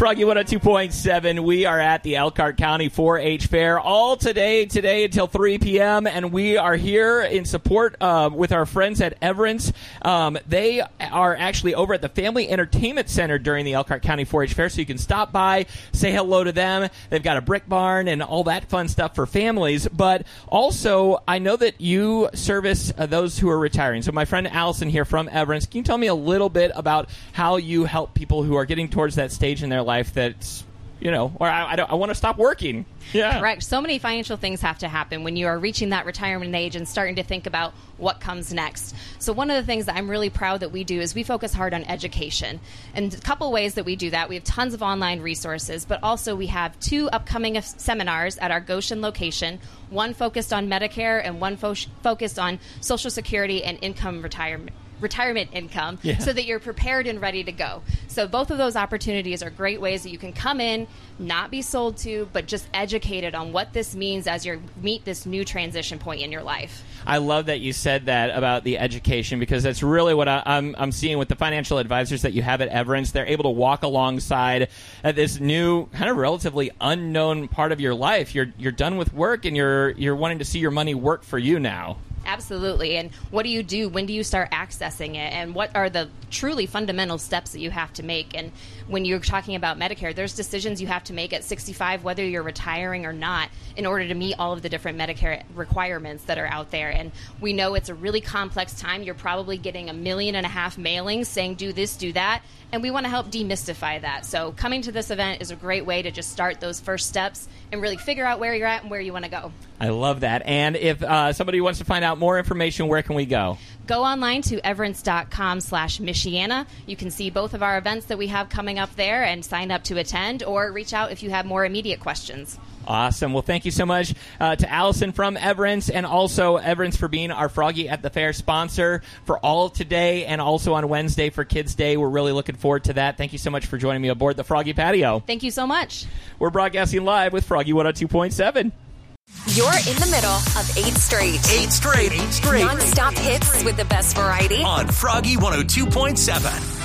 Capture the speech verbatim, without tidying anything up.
Froggy one oh two point seven. We are at the Elkhart County four H Fair all today, today until three p.m., and we are here in support uh, with our friends at Everence. Um, they are actually over at the Family Entertainment Center during the Elkhart County four H Fair, so you can stop by, say hello to them. They've got a brick barn and all that fun stuff for families, but also I know that you service uh, those who are retiring. So my friend Allison here from Everence, can you tell me a little bit about how you help people who are getting towards that stage in their life that's, you know, or I, I, don't, I want to stop working. Yeah. Correct. So many financial things have to happen when you are reaching that retirement age and starting to think about what comes next. So one of the things that I'm really proud that we do is we focus hard on education. And a couple ways that we do that. We have tons of online resources, but also we have two upcoming seminars at our Goshen location, one focused on Medicare and one fo- focused on Social Security and income retirement. retirement income, yeah. so that you're prepared and ready to go. So both of those opportunities are great ways that you can come in, not be sold to, but just educated on what this means as you meet this new transition point in your life. I love that you said that about the education, because that's really what I, I'm, I'm seeing with the financial advisors that you have at Everence. They're able to walk alongside uh, this new, kind of relatively unknown part of your life. You're you're done with work, and you're you're wanting to see your money work for you now. Absolutely. And what do you do? When do you start accessing it? And what are the truly fundamental steps that you have to make? And when you're talking about Medicare, there's decisions you have to make at sixty-five, whether you're retiring or not, in order to meet all of the different Medicare requirements that are out there. And we know it's a really complex time. You're probably getting a million and a half mailings saying do this, do that. And we want to help demystify that. So coming to this event is a great way to just start those first steps and really figure out where you're at and where you want to go. I love that. And if uh, somebody wants to find out more information, where can we go? Go online to everence.com slash Michiana. You can see both of our events that we have coming up there and sign up to attend, or reach out if you have more immediate questions. Awesome. Well, thank you so much uh, to Allison from Everence, and also Everence for being our Froggy at the Fair sponsor for all of today, and also on Wednesday for Kids Day. We're really looking forward to that. Thank you so much for joining me aboard the Froggy Patio. Thank you so much. We're broadcasting live with Froggy one oh two point seven. You're in the middle of eight straight. Eight straight. Eight straight. Non-stop hits with the best variety. On Froggy one oh two point seven.